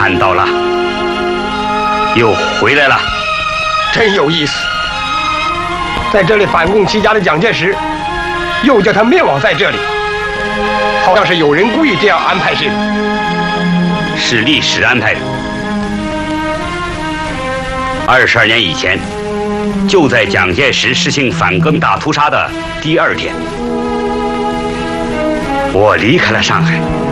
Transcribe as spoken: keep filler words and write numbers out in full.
看到了，又回来了， 真有意思。在这里反共欺家的蒋介石，又叫他灭亡在这里，好像是有人故意这样安排似的。 是历史安排的。二十二年以前，就在蒋介石实行反革命大屠杀的第二天，我离开了上海。